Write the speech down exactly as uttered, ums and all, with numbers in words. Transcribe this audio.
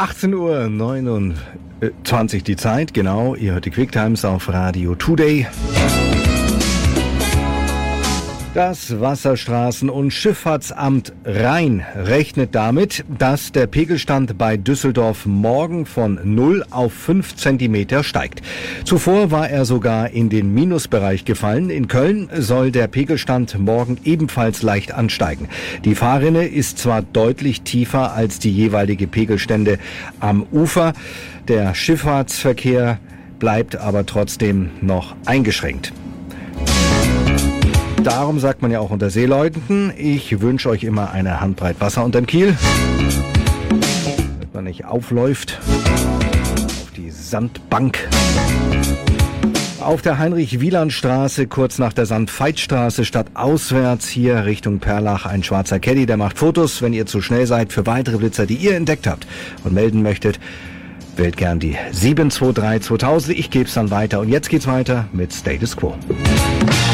achtzehn Uhr neunundzwanzig die Zeit, genau. Ihr hört die Quicktimes auf Radio Today. Das Wasserstraßen- und Schifffahrtsamt Rhein rechnet damit, dass der Pegelstand bei Düsseldorf morgen von null auf fünf Zentimeter steigt. Zuvor war er sogar in den Minusbereich gefallen. In Köln soll der Pegelstand morgen ebenfalls leicht ansteigen. Die Fahrrinne ist zwar deutlich tiefer als die jeweilige Pegelstände am Ufer. Der Schifffahrtsverkehr bleibt aber trotzdem noch eingeschränkt. Darum sagt man ja auch unter Seeleuten, ich wünsche euch immer eine Handbreit Wasser unterm Kiel, damit man nicht aufläuft auf die Sandbank. Auf der Heinrich-Wieland-Straße, kurz nach der Sandveitstraße, statt auswärts hier Richtung Perlach, ein schwarzer Caddy, der macht Fotos. Wenn ihr zu schnell seid für weitere Blitzer, die ihr entdeckt habt und melden möchtet, wählt gern die sieben zwei drei zweitausend. Ich gebe es dann weiter. Und jetzt geht's weiter mit Status Quo.